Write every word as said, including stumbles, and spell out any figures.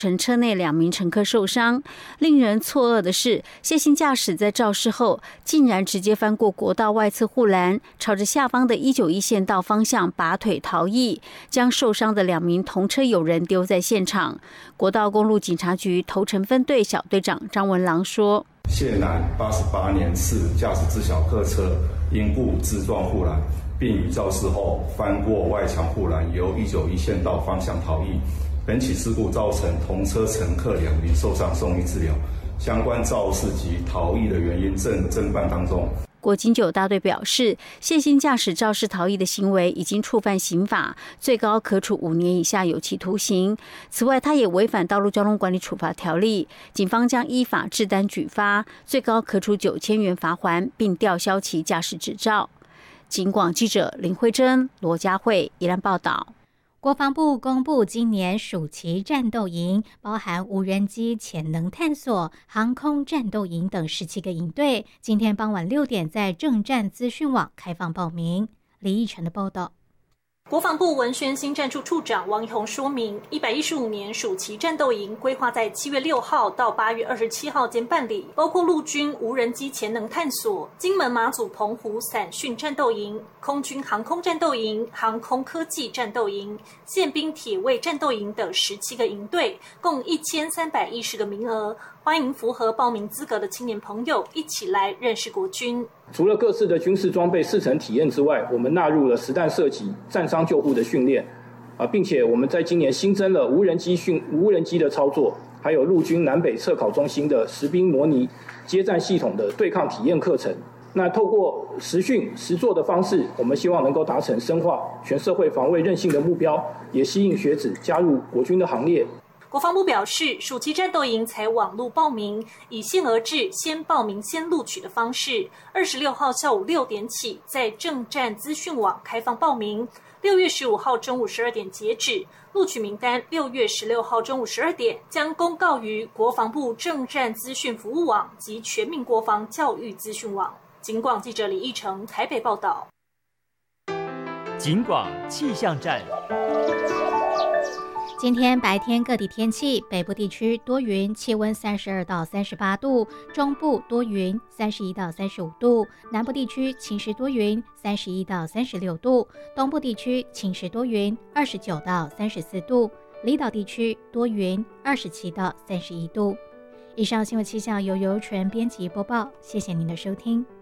乘车内两名乘客受伤。令人错愕的是，谢姓驾驶在肇事后竟然直接翻过国道外侧护栏，朝着下方的一九一县道方向拔腿逃逸，将受伤的两名同车友人丢在现场。国道公路警察局头城分队小队长张文郎说： 谢男八十八年次驾驶自小客车，因故自撞护栏，并于肇事后翻过外墙护栏，由一九一县道方向逃逸。本起事故造成同车乘客两名受伤送医治疗，相关肇事及逃逸的原因正侦办当中。 国警九大队表示，谢姓驾驶肇事逃逸的行为已经触犯刑法，最高可处五年以下有期徒刑。此外，他也违反道路交通管理处罚条例，警方将依法制单举发，最高可处九千元罚锾，并吊销其驾驶执照。警广记者林慧珍、罗佳慧宜兰报道。 国防部公布今年暑期战斗营，包含无人机潜能探索、航空战斗营等十七个营队，今天傍晚六点在政战资讯网开放报名。李义成的报道。 国防部文宣新战处处长王一宏说明，一百一十五年暑期战斗营规划在七月六号到八月二十七号间办理，包括陆军无人机潜能探索、金门、马祖、澎湖散训战斗营、空军航空战斗营、航空科技战斗营、宪兵铁卫战斗营等十七个营队，共一千三百一十个名额。欢迎符合报名资格的青年朋友一起来认识国军。 除了各式的军事装备试乘体验之外，我们纳入了实弹射击、战伤救护的训练，啊，并且我们在今年新增了无人机训无人机的操作，还有陆军南北测考中心的实兵模拟接战系统的对抗体验课程。那透过实训实作的方式，我们希望能够达成深化全社会防卫韧性的目标，也吸引学子加入国军的行列。 国防部表示，暑期战斗营采网络报名，以限额制先报名先录取的方式。二十六号下午六点起，在政战资讯网开放报名。六月十五号中午十二点截止，录取名单六月十六号中午十二点将公告于国防部政战资讯服务网及全民国防教育资讯网。警广记者李义成台北报道。 警广气象站。 今天白天各地天气，北部地区多云，气温三十二到三十八度；中部多云，三十一到三十五度；南部地区晴时多云，三十一到三十六度；东部地区晴时多云，二十九到三十四度；离岛地区多云，二十七到三十一度。以上新闻气象由尤纯编辑播报，谢谢您的收听。